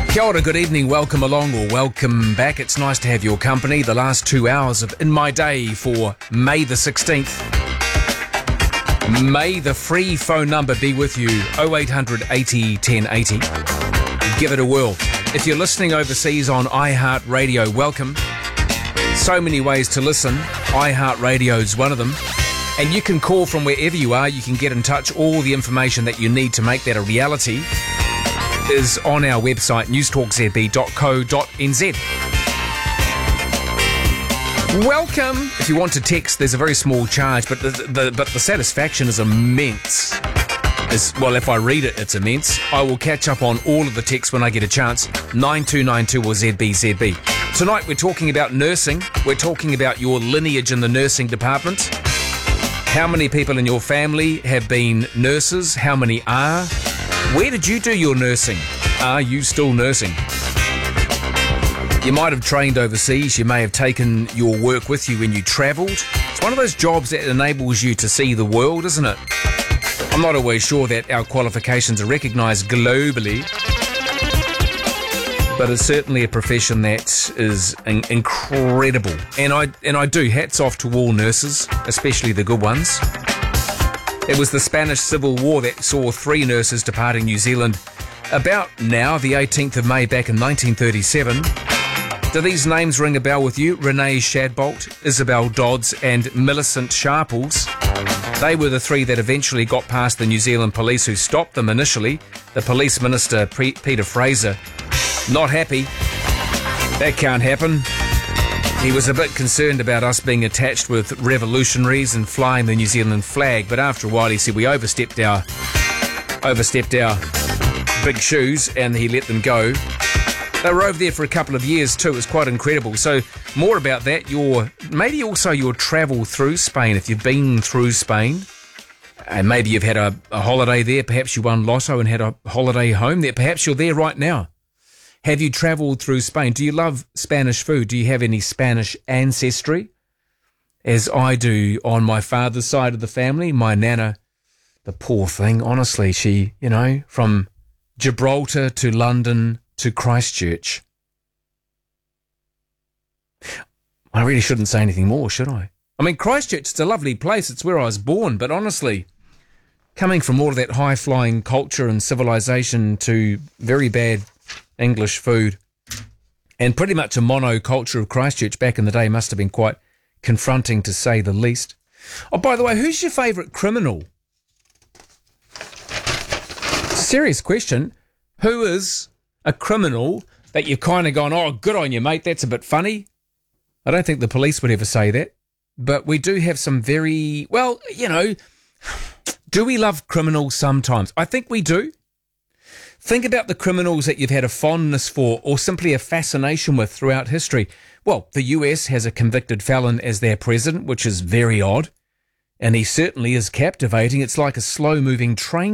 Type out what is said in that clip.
Kia ora, good evening, welcome along or welcome back. It's nice to have your company. The last 2 hours of In My Day for May the 16th. May the free phone number be with you, 0800 80 1080. Give it a whirl. If you're listening overseas on iHeartRadio, welcome. So many ways to listen. iHeartRadio is one of them. And you can call from wherever you are. You can get in touch. All the information that you need to make that a reality is on our website, newstalkzb.co.nz. Welcome. If you want to text, there's a very small charge, but the satisfaction is immense. Well, if I read it, it's immense. I will catch up on all of the texts when I get a chance. 9292 or ZBZB. Tonight we're talking about nursing. We're talking about your lineage in the nursing department. How many people in your family have been nurses? How many are? Where did you do your nursing? Are you still nursing? You might have trained overseas. You may have taken your work with you when you travelled. It's one of those jobs that enables you to see the world, isn't it? I'm not always sure that our qualifications are recognised globally, but it's certainly a profession that is incredible. And I do. Hats off to all nurses, especially the good ones. It was the Spanish Civil War that saw 3 nurses departing New Zealand about now, the 18th of May back in 1937. Do these names ring a bell with you? Renee Shadbolt, Isabel Dodds and Millicent Sharples. They were the 3 that eventually got past the New Zealand police who stopped them initially. The police minister, Peter Fraser, not happy. That can't happen. He was a bit concerned about us being attached with revolutionaries and flying the New Zealand flag, but after a while he said we overstepped our big shoes and he let them go. They were over there for a couple of years too. It was quite incredible. So more about that, maybe also your travel through Spain, if you've been through Spain, and maybe you've had a holiday there, perhaps you won Lotto and had a holiday home there, perhaps you're there right now. Have you travelled through Spain? Do you love Spanish food? Do you have any Spanish ancestry? As I do on my father's side of the family. My nana, the poor thing, honestly, she, from Gibraltar to London to Christchurch. I really shouldn't say anything more, should I? I mean, Christchurch, it's a lovely place. It's where I was born, but honestly, coming from all of that high-flying culture and civilization to very bad English food and pretty much a monoculture of Christchurch back in the day must have been quite confronting, to say the least. Oh, by the way, who's your favourite criminal? It's a serious question. Who is a criminal that you've kind of gone, oh, good on you, mate, that's a bit funny? I don't think the police would ever say that, but we do have some very, do we love criminals sometimes? I think we do. Think about the criminals that you've had a fondness for or simply a fascination with throughout history. Well, the US has a convicted felon as their president, which is very odd, and he certainly is captivating. It's like a slow-moving train